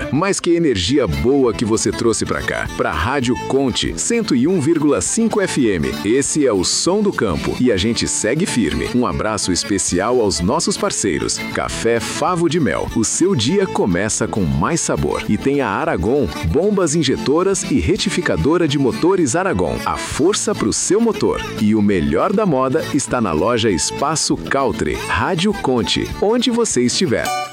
dia. Mas que energia boa que você trouxe pra cá. Pra Rádio Conte 101,5 FM. Esse é o Som do Campo e a gente segue firme. Um abraço especial aos nossos parceiros. Café Favo de Mel. O seu dia começa com mais sabor. E tem a Aragon, bombas injetoras e retificadora de motores Aragon. A força pro seu motor. E o melhor da moda está na loja Espaço Caltre. Rádio Conte, onde você estiver.